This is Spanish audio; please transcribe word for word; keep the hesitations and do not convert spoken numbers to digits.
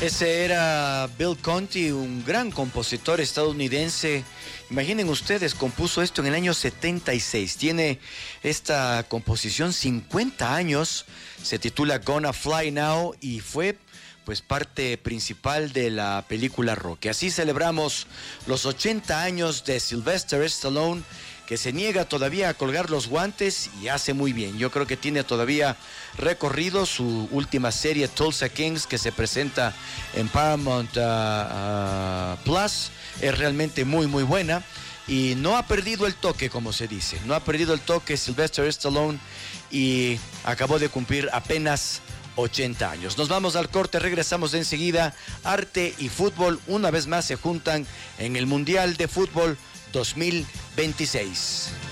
Ese era Bill Conti, un gran compositor estadounidense. Imaginen ustedes, compuso esto en el año setenta y seis. Tiene esta composición cincuenta años. Se titula Gonna Fly Now y fue pues parte principal de la película Rocky. Así celebramos los ochenta años de Sylvester Stallone, que se niega todavía a colgar los guantes y hace muy bien. Yo creo que tiene todavía recorrido. Su última serie, Tulsa Kings, que se presenta en Paramount uh, uh, Plus, es realmente muy muy buena y no ha perdido el toque, como se dice. No ha perdido el toque Sylvester Stallone y acabó de cumplir apenas ochenta años. Nos vamos al corte, regresamos de enseguida. Arte y fútbol una vez más se juntan en el Mundial de Fútbol dos mil veintiséis.